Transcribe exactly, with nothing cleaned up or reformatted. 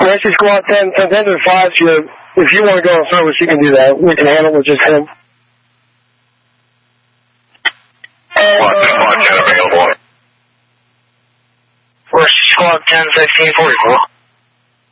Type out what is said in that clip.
Rescue Squad ten, ten, ten to five, you, if you want to go on service, you can do that. We can handle it with just him. Squad ten, five, ten available. Rescue Squad ten, sixteen forty-four.